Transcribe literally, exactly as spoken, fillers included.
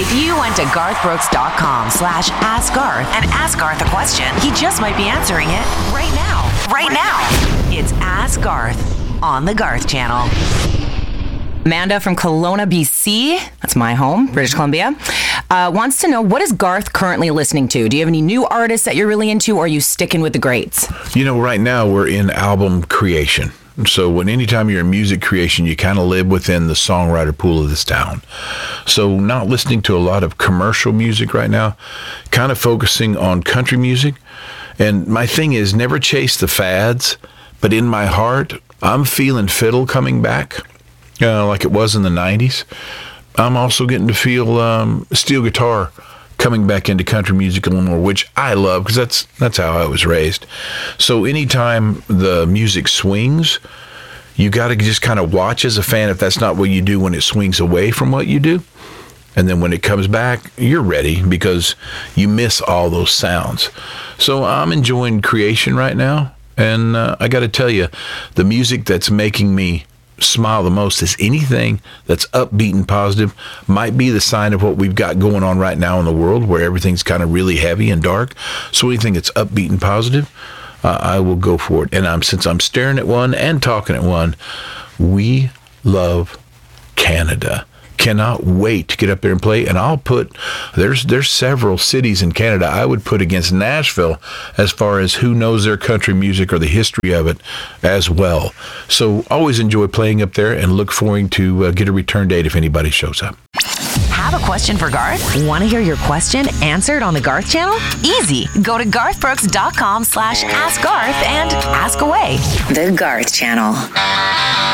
If you went to garthbrooks.com slash ask Garth and ask Garth a question, he just might be answering it right now. Right now. It's Ask Garth on the Garth Channel. Amanda from Kelowna, B C, that's my home, British Columbia, uh, wants to know, what is Garth currently listening to? Do you have any new artists that you're really into, or are you sticking with the greats? You know, right now we're in album creation. So when anytime you're in music creation, you kind of live within the songwriter pool of this town. So not listening to a lot of commercial music right now, kind of focusing on country music. And my thing is never chase the fads, but in my heart, I'm feeling fiddle coming back. Uh, like it was in the nineties. I'm also getting to feel um, steel guitar coming back into country music a little more, which I love because that's that's how I was raised. So anytime the music swings, you got to just kind of watch as a fan if that's not what you do when it swings away from what you do. And then when it comes back, you're ready because you miss all those sounds. So I'm enjoying creation right now. And uh, I got to tell you, the music that's making me smile the most is anything that's upbeat and positive. Might be the sign of what we've got going on right now in the world where everything's kind of really heavy and dark. So anything that's upbeat and positive, uh, I will go for it. And I'm since I'm staring at one and talking at one, we love Canada. Cannot wait to get up there and play. And I'll put, there's there's several cities in Canada I would put against Nashville as far as who knows their country music or the history of it as well. So always enjoy playing up there and look forward to uh, get a return date if anybody shows up. Have a question for Garth? Want to hear your question answered on the Garth Channel? Easy. Go to garthbrooks.com slash ask Garth and ask away. The Garth Channel.